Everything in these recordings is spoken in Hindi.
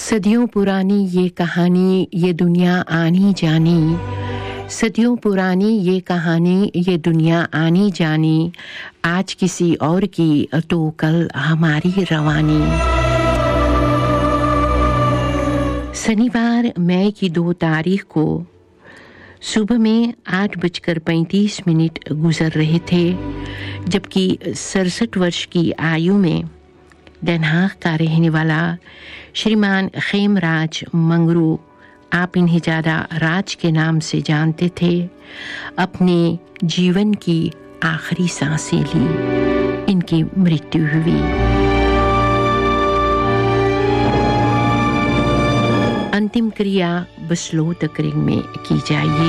सदियों पुरानी ये कहानी, ये दुनिया आनी जानी। सदियों पुरानी ये कहानी, ये दुनिया आनी जानी। आज किसी और की तो कल हमारी रवानी। शनिवार मई की 2 तारीख को सुबह में 8:35 गुजर रहे थे, जबकि 67 वर्ष की आयु में Den Haag का रहने वाला श्रीमान खेमराज मंगरू, आप इन्हें ज़्यादा राज के नाम से जानते थे, अपने जीवन की आखिरी सांसें ली। इनकी मृत्यु हुई। अंतिम क्रिया बसलोत रिंग में की जाएगी।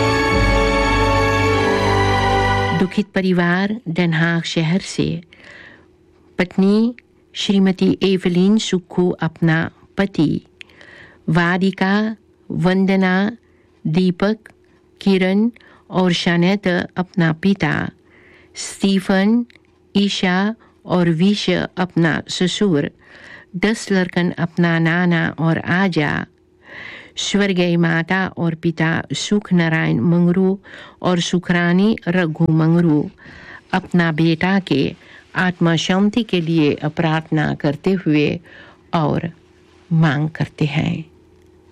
दुखित परिवार Den Haag शहर से पत्नी श्रीमती एवलिन सुक्खू, अपना पति वादिका, वंदना, दीपक, किरण और शानेत अपना पिता, स्टीफन, ईशा और विश अपना ससुर, 10 लड़कन अपना नाना और आजा, स्वर्गीय माता और पिता सुख नारायण मंगरू और सुखरानी रघु मंगरू अपना बेटा के आत्मा शांति के लिए प्रार्थना करते हुए और मांग करते हैं।